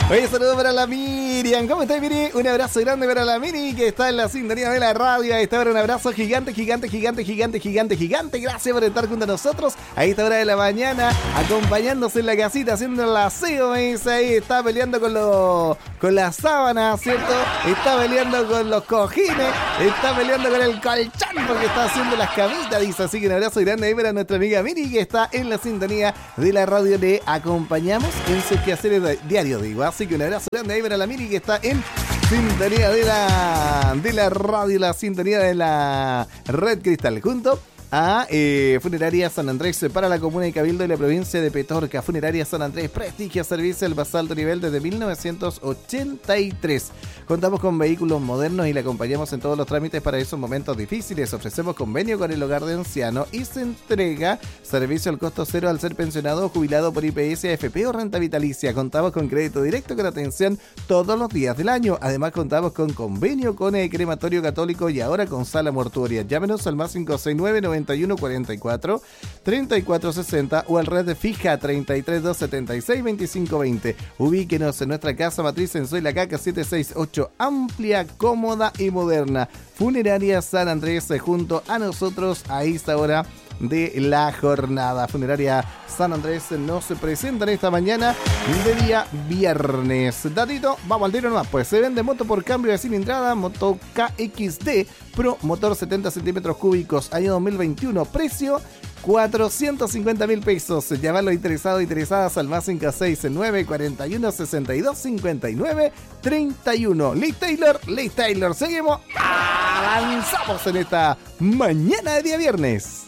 Oye, saludos para la Miriam. ¿Cómo estás, Miri? Un abrazo grande para la Miri, que está en la sintonía de la radio. Ahí está, un abrazo gigante. Gracias por estar junto a nosotros a esta hora de la mañana, acompañándose en la casita, haciendo el aseo. Me dice ahí, está peleando con las sábanas, ¿cierto? Está peleando con los cojines, está peleando con el colchón, porque está haciendo las camitas, dice. Así que un abrazo grande ahí para nuestra amiga Miri, que está en la sintonía de la radio. Le acompañamos en sus quehaceres diarios, digo. Así que un abrazo grande ahí para la Miri, que está en sintonía de la radio, la sintonía de la Red Cristal, junto a Funeraria San Andrés para la comuna de Cabildo de la provincia de Petorca. Funeraria San Andrés, prestigio, servicio al más alto nivel desde 1983. Contamos con vehículos modernos y le acompañamos en todos los trámites para esos momentos difíciles. Ofrecemos convenio con el hogar de ancianos y se entrega servicio al costo cero al ser pensionado o jubilado por IPS, AFP o renta vitalicia. Contamos con crédito directo con atención todos los días del año. Además contamos con convenio con el crematorio católico y ahora con sala mortuoria. Llámenos al más 569 91 44 34 60 o al red fija 33 276 25 20. Ubíquenos en nuestra casa matriz en Soy La Caca 768, amplia, cómoda y moderna. Funeraria San Andrés, junto a nosotros a esta hora de la jornada. Funeraria San Andrés nos presenta en esta mañana de día viernes. Datito, vamos al tiro nomás. Pues se vende moto por cambio de cilindrada, moto KXD Pro, motor 70 centímetros cúbicos, año 2021, precio 450.000 pesos. Llamarlo interesado, interesadas al más 569 41 62 59 31. Lee Taylor. Seguimos, avanzamos en esta mañana de día viernes.